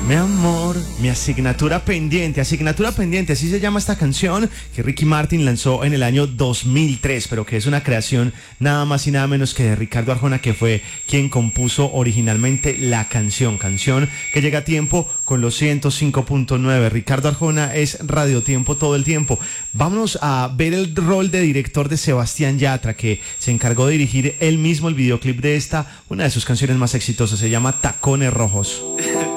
Mi amor, mi asignatura pendiente, así se llama esta canción que Ricky Martin lanzó en el año 2003, pero que es una creación nada más y nada menos que de Ricardo Arjona, que fue quien compuso originalmente la canción que llega a tiempo con los 105.9. Ricardo Arjona es Radio Tiempo todo el tiempo. Vámonos a ver el rol de director de Sebastián Yatra, que se encargó de dirigir él mismo el videoclip de una de sus canciones más exitosas, se llama Tacones Rojos.